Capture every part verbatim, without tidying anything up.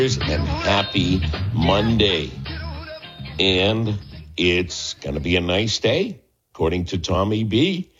And happy Monday. And it's going to be a nice day, according to Tommy B.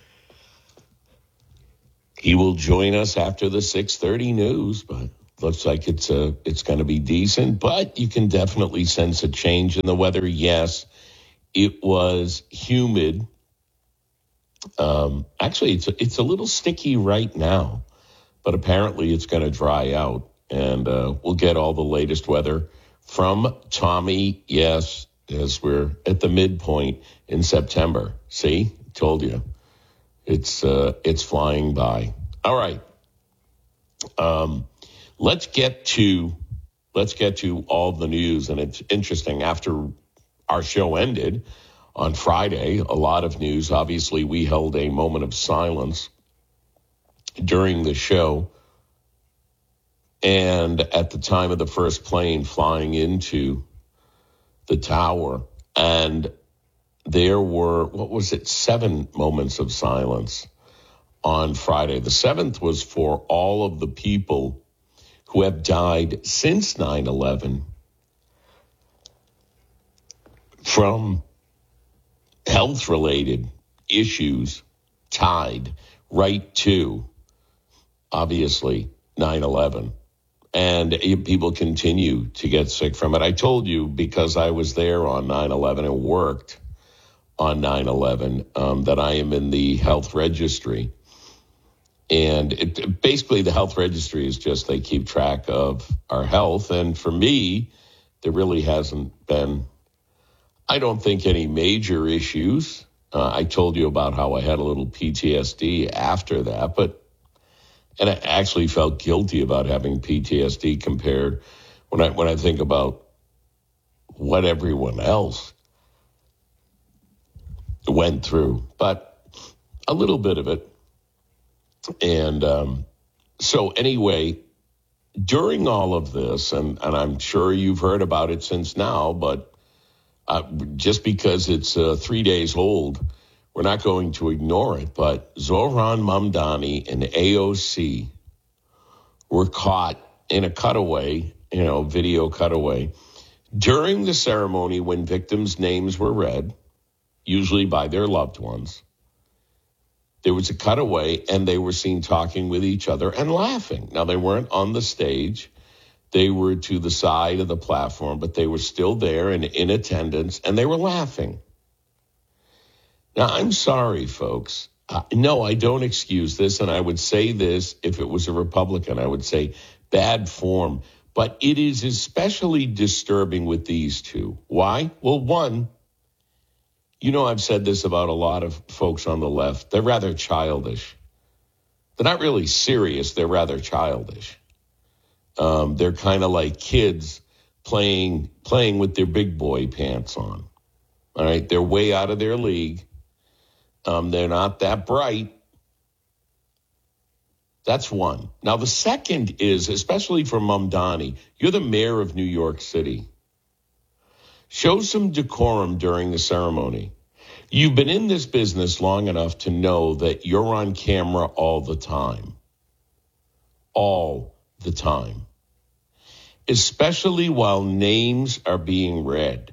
He will join us after the six thirty news, but looks like it's a, it's going to be decent. But you can definitely sense a change in the weather. Yes, it was humid. Um, actually, it's a, it's a little sticky right now, but apparently it's going to dry out. And uh, we'll get all the latest weather from Tommy, yes, as we're at the midpoint in September. See, told you. It's uh, it's flying by. All right. Um, let's get to let's get to all the news. And it's interesting. After our show ended on Friday, a lot of news. Obviously, we held a moment of silence during the show. And at the time of the first plane flying into the tower, and there were, what was it, seven moments of silence on Friday. The seventh was for all of the people who have died since nine eleven from health-related issues tied right to, obviously, nine eleven. And people continue to get sick from it. I told you, because I was there on nine eleven and worked on nine eleven, um, that I am in the health registry. And it, basically the health registry is just they keep track of our health. And for me, there really hasn't been, I don't think, any major issues. Uh, I told you about how I had a little P T S D after that, but and I actually felt guilty about having P T S D compared when I when I think about what everyone else went through, but a little bit of it. And um, so anyway, during all of this, and, and I'm sure you've heard about it since now, but uh, just because it's uh, three days old, we're not going to ignore it, but Zohran Mamdani and A O C were caught in a cutaway, you know, video cutaway, during the ceremony when victims' names were read, usually by their loved ones. There was a cutaway, and they were seen talking with each other and laughing. Now, they weren't on the stage. They were to the side of the platform, but they were still there and in attendance, and they were laughing. Now, I'm sorry, folks. Uh, no, I don't excuse this, and I would say this if it was a Republican. I would say bad form. But it is especially disturbing with these two. Why? Well, one, you know, I've said this about a lot of folks on the left. They're rather childish. They're not really serious. They're rather childish. Um, they're kind of like kids playing playing with their big boy pants on. All right? They're way out of their league. Um, they're not that bright. That's one. Now, the second is, especially for Mamdani, you're the mayor of New York City. Show some decorum during the ceremony. You've been in this business long enough to know that you're on camera all the time. All the time. Especially while names are being read.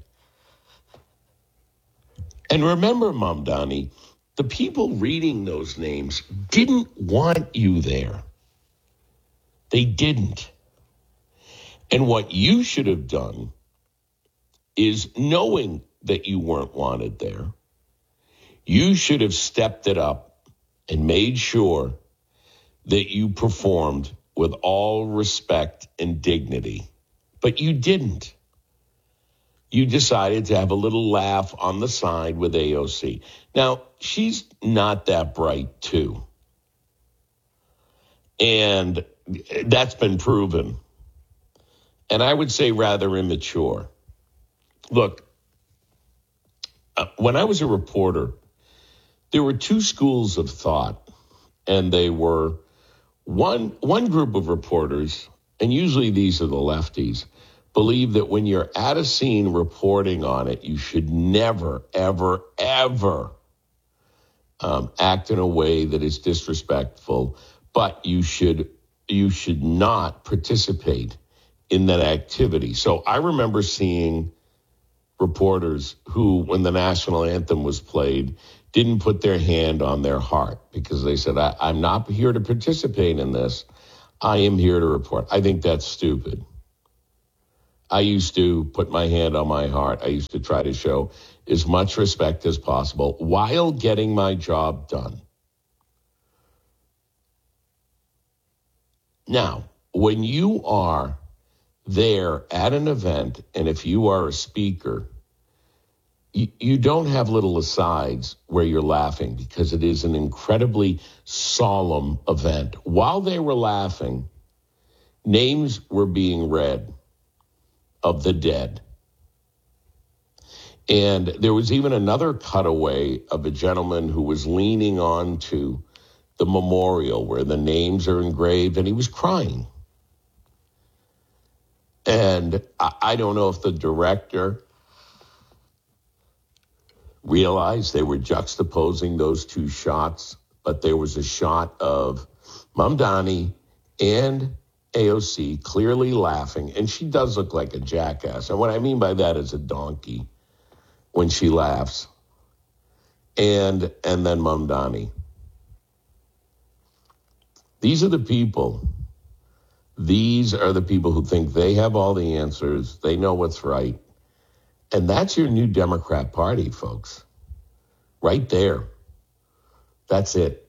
And remember, Mamdani, the people reading those names didn't want you there. They didn't. And what you should have done is, knowing that you weren't wanted there, you should have stepped it up and made sure that you performed with all respect and dignity. But you didn't. You decided to have a little laugh on the side with A O C. Now, she's not that bright, too. And that's been proven. And I would say rather immature. Look, uh, when I was a reporter, there were two schools of thought. And they were one, one group of reporters, and usually these are the lefties, believe that when you're at a scene reporting on it, you should never, ever, ever um, act in a way that is disrespectful, but you should you should not participate in that activity. So I remember seeing reporters who, when the national anthem was played, didn't put their hand on their heart because they said, I, I'm not here to participate in this. I am here to report. I think that's stupid. I used to put my hand on my heart. I used to try to show as much respect as possible while getting my job done. Now, when you are there at an event, and if you are a speaker, you, you don't have little asides where you're laughing because it is an incredibly solemn event. While they were laughing, names were being read of the dead. And there was even another cutaway of a gentleman who was leaning on to the memorial where the names are engraved, and he was crying. And I, I don't know if the director realized they were juxtaposing those two shots, but there was a shot of Mamdani and A O C clearly laughing, and she does look like a jackass. And what I mean by that is a donkey when she laughs. And and then Mamdani. These are the people. These are the people who think they have all the answers. They know what's right. And that's your new Democrat Party, folks. Right there. That's it.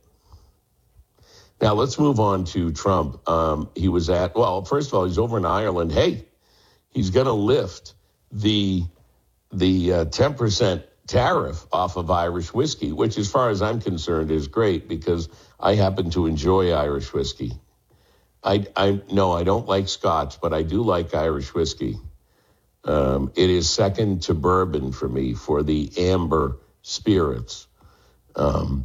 Now, let's move on to Trump. Um, he was at, well, first of all, he's over in Ireland. Hey, he's going to lift the, the uh, ten percent tariff off of Irish whiskey, which, as far as I'm concerned, is great because I happen to enjoy Irish whiskey. I, I no, I don't like Scotch, but I do like Irish whiskey. Um, it is second to bourbon for me for the amber spirits. Um,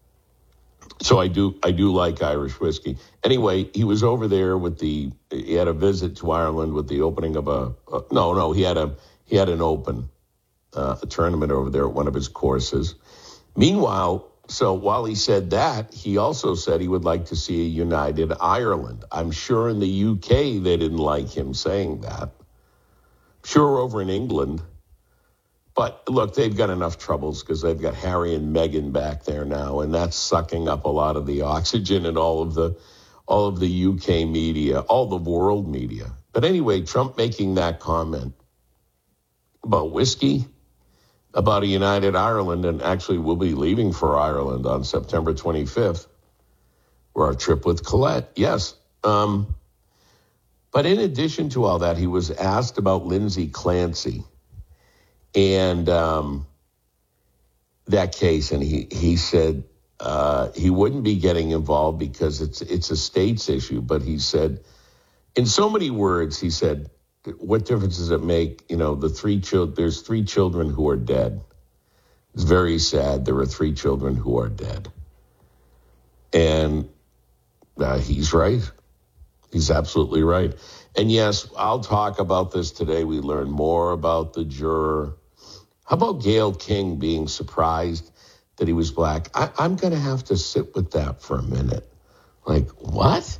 so I do I do like Irish whiskey. Anyway, he was over there with the he had a visit to Ireland with the opening of a, a no no he had a he had an open uh, a tournament over there at one of his courses. Meanwhile. So while he said that, he also said he would like to see a united Ireland. I'm sure in the U K they didn't like him saying that. I'm sure over in England. But look, they've got enough troubles because they've got Harry and Meghan back there now, and that's sucking up a lot of the oxygen and all of the all of the U K media, all the world media. But anyway, Trump making that comment about whiskey, about a united Ireland, and actually we'll be leaving for Ireland on September twenty-fifth for our trip with Colette. Yes. Um, but in addition to all that, he was asked about Lindsay Clancy and um, that case, and he, he said uh, he wouldn't be getting involved because it's it's a state's issue. But he said, in so many words, he said, what difference does it make? You know, the three children, there's three children who are dead. It's very sad. There are three children who are dead. And uh, he's right. He's absolutely right. And yes, I'll talk about this today. We learn more about the juror. How about Gayle King being surprised that he was black? I, I'm going to have to sit with that for a minute. Like, what?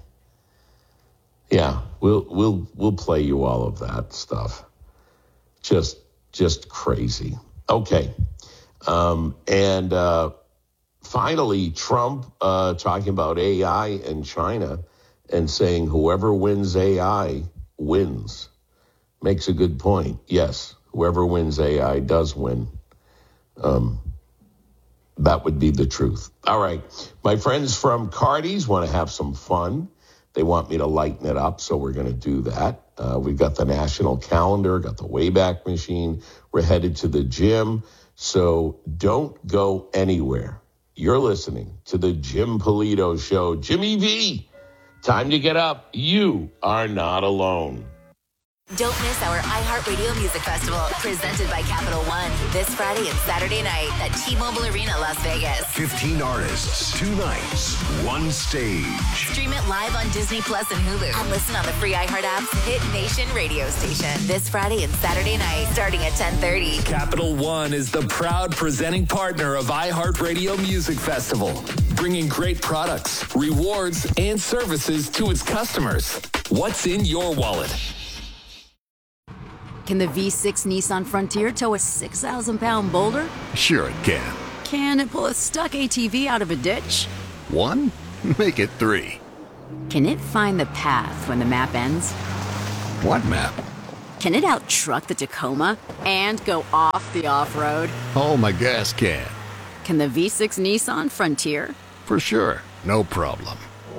Yeah, we'll we'll we'll play you all of that stuff. Just just crazy. Okay, um, and uh, finally, Trump uh, talking about A I and China and saying whoever wins A I wins. Makes a good point. Yes, whoever wins A I does win. Um, that would be the truth. All right, my friends from Cardi's want to have some fun. They want me to lighten it up, so we're going to do that. Uh, we've got the national calendar, got the Wayback Machine. We're headed to the gym, so don't go anywhere. You're listening to the Jim Polito Show. Jimmy V, time to get up. You are not alone. Don't miss our iHeartRadio Music Festival, presented by Capital One, this Friday and Saturday night at T-Mobile Arena, Las Vegas. fifteen artists, two nights, one stage. Stream it live on Disney Plus and Hulu. And listen on the free iHeart app's Hit Nation radio station. This Friday and Saturday night, starting at ten thirty. Capital One is the proud presenting partner of iHeartRadio Music Festival, bringing great products, rewards, and services to its customers. What's in your wallet? Can the V six Nissan Frontier tow a six thousand pound boulder? Sure it can. Can it pull a stuck A T V out of a ditch? One? Make it three. Can it find the path when the map ends? What map? Can it out-truck the Tacoma and go off the off-road? Oh, my gas can. Can the V six Nissan Frontier? For sure. No problem.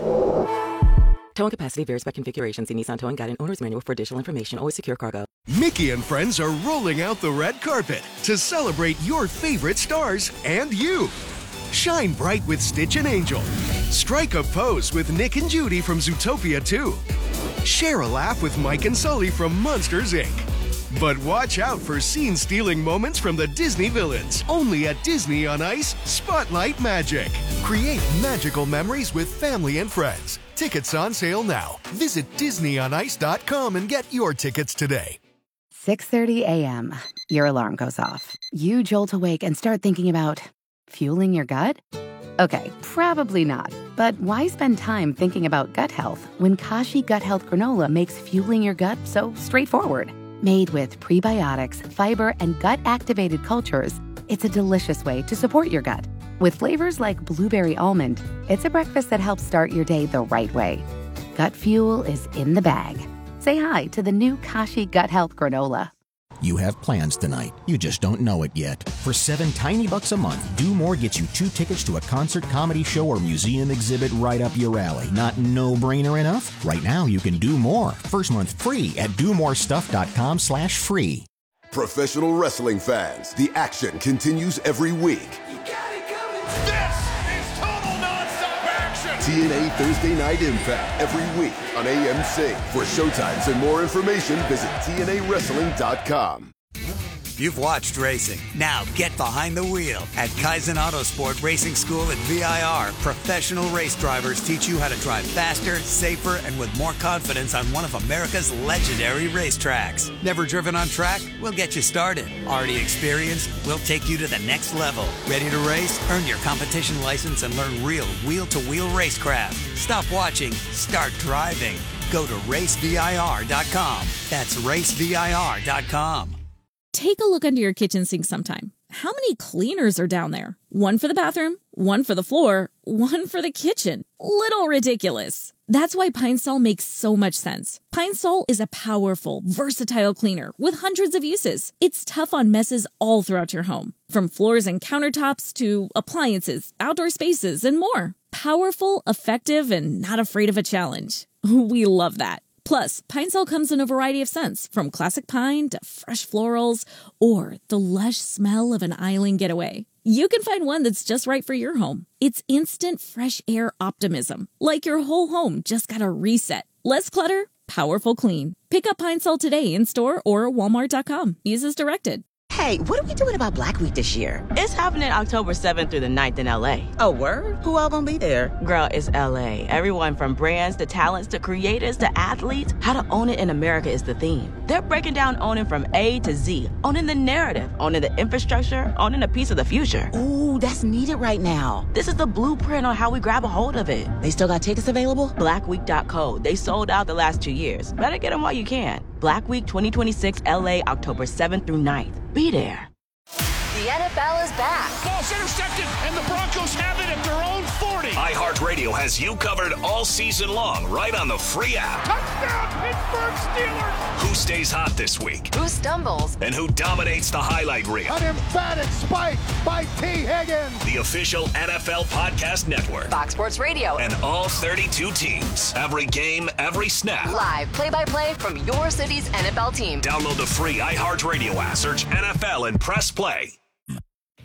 Towing capacity varies by configuration. See Nissan Towing Guide and Owner's Manual for additional information. Always secure cargo. Mickey and friends are rolling out the red carpet to celebrate your favorite stars and you. Shine bright with Stitch and Angel. Strike a pose with Nick and Judy from Zootopia two. Share a laugh with Mike and Sully from Monsters, Incorporated. But watch out for scene-stealing moments from the Disney villains. Only at Disney on Ice Spotlight Magic. Create magical memories with family and friends. Tickets on sale now. Visit disney on ice dot com and get your tickets today. six thirty a.m. Your alarm goes off. You jolt awake and start thinking about fueling your gut? Okay, probably not. But why spend time thinking about gut health when Kashi Gut Health Granola makes fueling your gut so straightforward? Made with prebiotics, fiber, and gut-activated cultures, it's a delicious way to support your gut. With flavors like blueberry almond, it's a breakfast that helps start your day the right way. Gut fuel is in the bag. Say hi to the new Kashi Gut Health Granola. You have plans tonight. You just don't know it yet. For seven tiny bucks a month, Do More gets you two tickets to a concert, comedy show, or museum exhibit right up your alley. Not no-brainer enough? Right now, you can do more. First month free at do more stuff dot com slash free. Professional wrestling fans, the action continues every week. You got it coming. This is total nonstop action. T N A Thursday Night Impact every week on A M C. For showtimes and more information, visit T N A wrestling dot com. You've watched racing. Now get behind the wheel. At Kaizen Autosport Racing School at V I R, professional race drivers teach you how to drive faster, safer, and with more confidence on one of America's legendary racetracks. Never driven on track? We'll get you started. Already experienced? We'll take you to the next level. Ready to race? Earn your competition license and learn real wheel-to-wheel racecraft. Stop watching. Start driving. Go to race V I R dot com. That's race V I R dot com. Take a look under your kitchen sink sometime. How many cleaners are down there? One for the bathroom, one for the floor, one for the kitchen. Little ridiculous. That's why Pine Sol makes so much sense. Pine Sol is a powerful, versatile cleaner with hundreds of uses. It's tough on messes all throughout your home, from floors and countertops to appliances, outdoor spaces, and more. Powerful, effective, and not afraid of a challenge. We love that. Plus, Pine Sol comes in a variety of scents, from classic pine to fresh florals, or the lush smell of an island getaway. You can find one that's just right for your home. It's instant fresh air optimism, like your whole home just got a reset. Less clutter, powerful clean. Pick up Pine Sol today in store or walmart dot com. Use as directed. Hey, what are we doing about Black Week this year? It's happening October seventh through the ninth in L A. Oh, word? Who all gonna be there? Girl, it's L A. Everyone from brands to talents to creators to athletes. How to own it in America is the theme. They're breaking down owning from A to Z. Owning the narrative, owning the infrastructure, owning a piece of the future. Ooh, that's needed right now. This is the blueprint on how we grab a hold of it. They still got tickets available? black week dot co. They sold out the last two years. Better get them while you can. Black Week twenty twenty-six L A, October seventh through ninth. Be there. The N F L is back. Ball's intercepted, and the Broncos have it at their own forty. iHeartRadio has you covered all season long, right on the free app. Touchdown, Pittsburgh Steelers. Who stays hot this week? Who stumbles? And who dominates the highlight reel? An emphatic spike by T. Higgins. The official N F L Podcast Network. Fox Sports Radio. And all thirty-two teams. Every game, every snap. Live play-by-play from your city's N F L team. Download the free iHeartRadio app. Search N F L and press play.